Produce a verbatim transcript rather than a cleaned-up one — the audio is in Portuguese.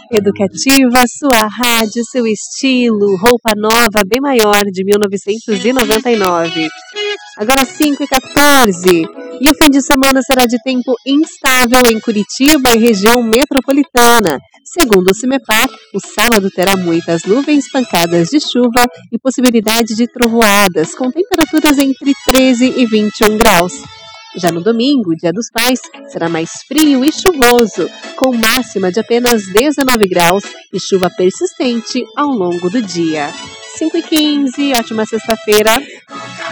Educativa, sua rádio, seu estilo, roupa nova, bem maior, de mil novecentos e noventa e nove. Agora cinco e quatorze. E o fim de semana será de tempo instável em Curitiba e região metropolitana. Segundo o CIMEPAR, o sábado terá muitas nuvens, pancadas de chuva e possibilidade de trovoadas, com temperaturas entre treze e vinte e um graus. Já no domingo, Dia dos Pais, será mais frio e chuvoso, com máxima de apenas dezenove graus e chuva persistente ao longo do dia. cinco e quinze, ótima sexta-feira.